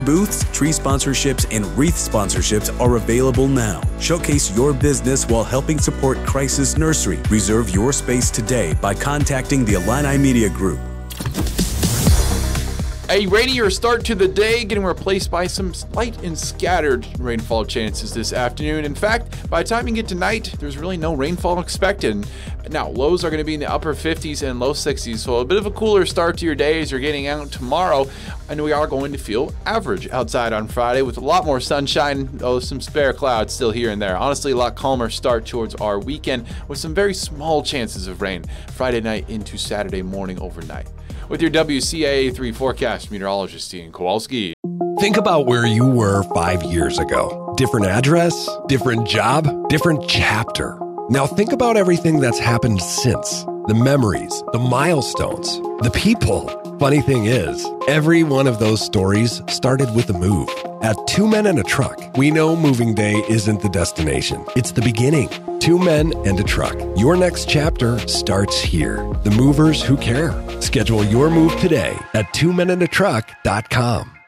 Booths, tree sponsorships, and wreath sponsorships are available now. Showcase your business while helping support Crisis Nursery. Reserve your space today by contacting the Illini Media Group. A rainier start to the day getting replaced by some light and scattered rainfall chances this afternoon. In fact, by the time you get to night, there's really no rainfall expected. Now, lows are going to be in the upper 50s and low 60s, so a bit of a cooler start to your day as you're getting out tomorrow. And we are going to feel average outside on Friday with a lot more sunshine, though some spare clouds still here and there. Honestly, a lot calmer start towards our weekend with some very small chances of rain Friday night into Saturday morning overnight. With your WCAA 3 forecast, meteorologist Ian Kowalski. Think about where you were 5 years ago. Different address, different job, different chapter. Now think about everything that's happened since. The memories, the milestones, the people. Funny thing is, every one of those stories started with a move. At Two Men and a Truck, we know moving day isn't the destination. It's the beginning. 2 men and a truck. Your next chapter starts here. The movers who care. Schedule your move today at twomenandatruck.com.